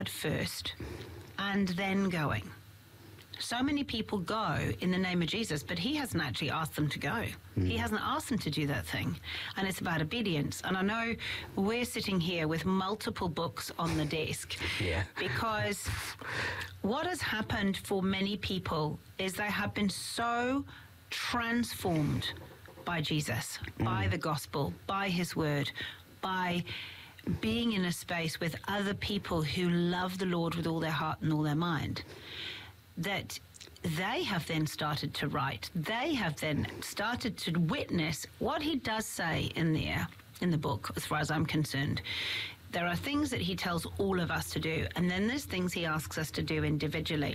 first and then going. So many people go in the name of Jesus, but he hasn't actually asked them to go. He hasn't asked them to do that thing. And it's about obedience. And I know we're sitting here with multiple books on the desk. Yeah. Because what has happened for many people is they have been so transformed by Jesus, by the gospel, by his word, by being in a space with other people who love the Lord with all their heart and all their mind, that they have then started to write. They have then started to witness what he does say in the book, as far as I'm concerned. There are things that he tells all of us to do, and then there's things he asks us to do individually.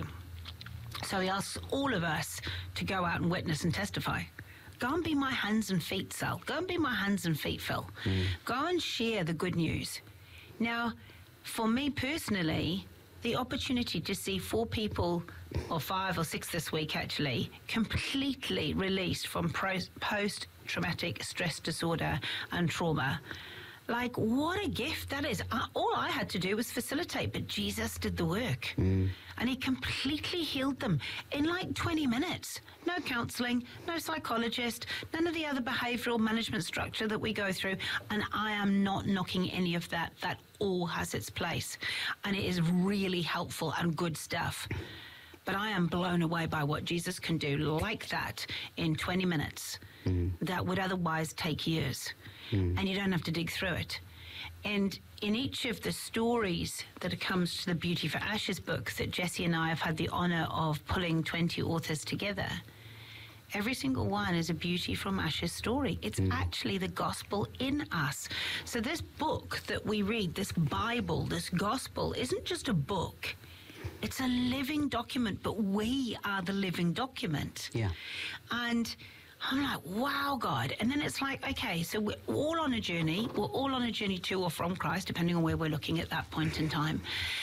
So he asks all of us to go out and witness and testify. Go and be my hands and feet, Sal. Go and be my hands and feet, Phil. Go and share the good news. Now, for me personally, the opportunity to see 4 people, or 5 or 6 this week actually, completely released from post-traumatic stress disorder and trauma. Like, what a gift that is. All I had to do was facilitate, but Jesus did the work. And he completely healed them in like 20 minutes. No counselling, no psychologist, none of the other behavioural management structure that we go through. And I am not knocking any of that. That all has its place. And it is really helpful and good stuff. But I am blown away by what Jesus can do like that in 20 minutes. That would otherwise take years. And you don't have to dig through it. And in each of the stories that comes to the Beauty for Ashes book that Jesse and I have had the honour of pulling 20 authors together, every single one is a Beauty from Ashes story. It's actually the gospel in us. So this book that we read, this Bible, this gospel, isn't just a book. It's a living document, but we are the living document. Yeah. And I'm like, wow, God. And then it's like, okay, so we're all on a journey. We're all on a journey to or from Christ, depending on where we're looking at that point in time.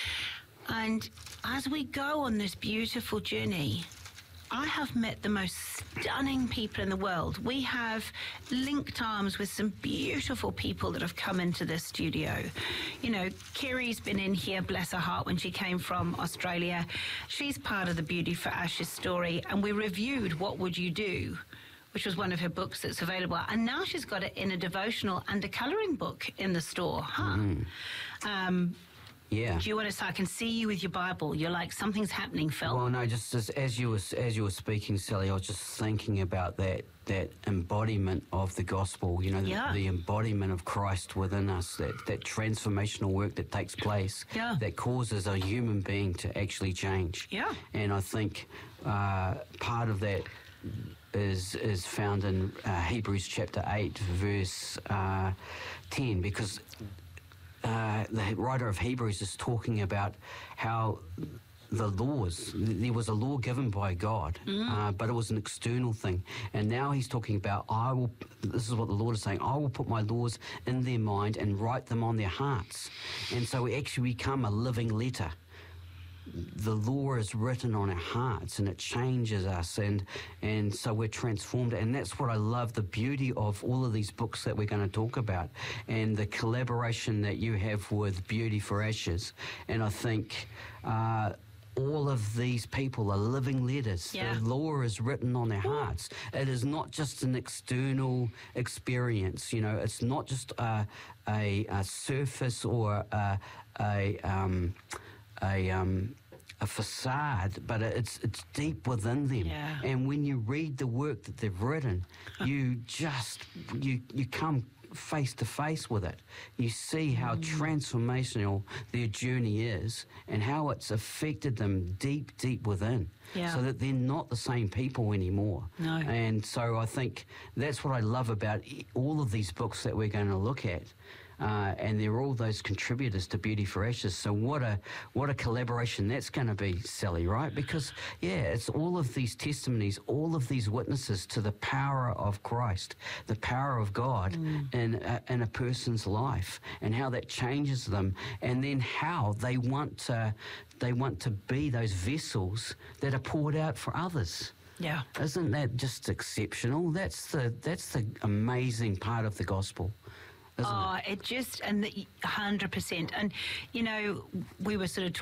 And as we go on this beautiful journey, I have met the most stunning people in the world. We have linked arms with some beautiful people that have come into this studio. You know, Kiri's been in here, bless her heart, when she came from Australia. She's part of the Beauty for Ashes story, and we reviewed What Would You Do?, which was one of her books that's available. And now she's got it in a devotional and a colouring book in the store. Yeah. Do you want to say, I can see you with your Bible. You're like, something's happening, Phil. Well, no, just as you were speaking, Sally, I was just thinking about that embodiment of the gospel, you know, the embodiment of Christ within us, that transformational work that takes place, that causes a human being to actually change. Yeah. And I think part of that is found in Hebrews chapter 8, verse 10, because the writer of Hebrews is talking about how there was a law given by God, but it was an external thing. And now he's talking about, this is what the Lord is saying, I will put my laws in their mind and write them on their hearts. And so we actually become a living letter. The law is written on our hearts, and it changes us, and so we're transformed. And that's what I love, the beauty of all of these books that we're going to talk about, and the collaboration that you have with Beauty for Ashes. And I think all of these people are living letters. The law is written on their hearts. It is not just an external experience. You know, it's not just a surface or a facade, but it's deep within them. And when you read the work that they've written, you come face to face with it. You see how transformational their journey is and how it's affected them deep within, so that they're not the same people anymore. And so I think that's what I love about all of these books that we're going to look at. And they're all those contributors to Beauty for Ashes. So what a collaboration that's going to be, Sally, right? Because, it's all of these testimonies, all of these witnesses to the power of Christ, the power of God in a person's life, and how that changes them, and then how they want to be those vessels that are poured out for others. Yeah. Isn't that just exceptional? That's the amazing part of the gospel. isn't it? It just, and 100%. And, you know, we were sort of